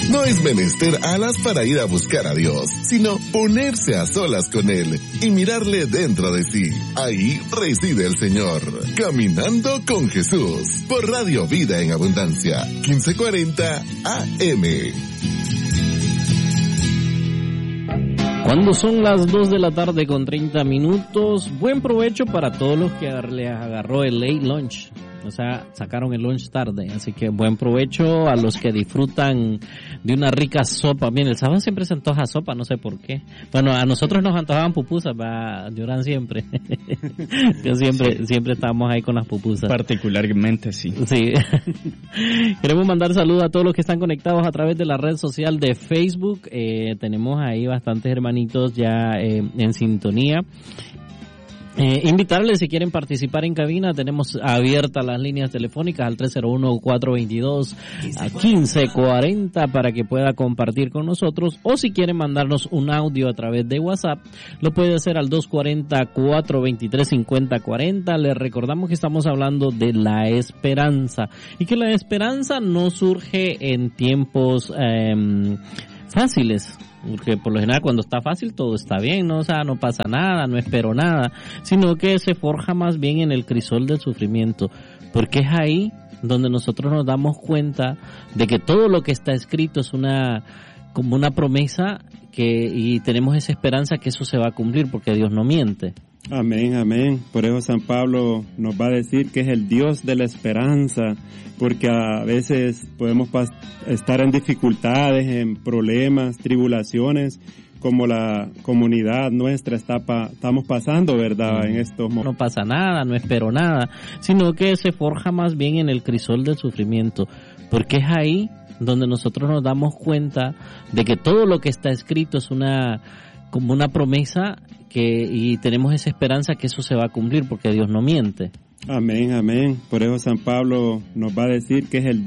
No es menester alas para ir a buscar a Dios, sino ponerse a solas con Él y mirarle dentro de sí. Ahí reside el Señor. Caminando con Jesús, por Radio Vida en Abundancia, 1540 AM. Cuando son las 2 de la tarde con 30 minutos, buen provecho para todos los que les agarró el late lunch. O sea, sacaron el lunch tarde, así que buen provecho a los que disfrutan de una rica sopa. Bien, el sábado siempre se antoja sopa, no sé por qué. Bueno, a nosotros nos antojaban pupusas, va, lloran siempre. Yo siempre estábamos ahí con las pupusas. Particularmente, sí. Sí. Queremos mandar saludos a todos los que están conectados a través de la red social de Facebook. Tenemos ahí bastantes hermanitos ya en sintonía. Invitarles, si quieren participar en cabina, tenemos abiertas las líneas telefónicas al 301-422-1540 para que pueda compartir con nosotros, o si quieren mandarnos un audio a través de WhatsApp, lo puede hacer al 240-423-5040. Les recordamos que estamos hablando de la esperanza, y que la esperanza no surge en tiempos fáciles. Porque por lo general cuando está fácil todo está bien, ¿no? O sea, no pasa nada, no espero nada, sino que se forja más bien en el crisol del sufrimiento, porque es ahí donde nosotros nos damos cuenta de que todo lo que está escrito es como una promesa, y tenemos esa esperanza que eso se va a cumplir, porque Dios no miente. Amén, amén. Por eso San Pablo nos va a decir que es el Dios de la esperanza, porque a veces podemos estar en dificultades, en problemas, tribulaciones, como la comunidad nuestra estamos pasando, ¿verdad? En estos momentos. No pasa nada, no espero nada, sino que se forja más bien en el crisol del sufrimiento, porque es ahí donde nosotros nos damos cuenta de que todo lo que está escrito es como una promesa, y tenemos esa esperanza que eso se va a cumplir, porque Dios no miente. Amén, amén. Por eso San Pablo nos va a decir que es el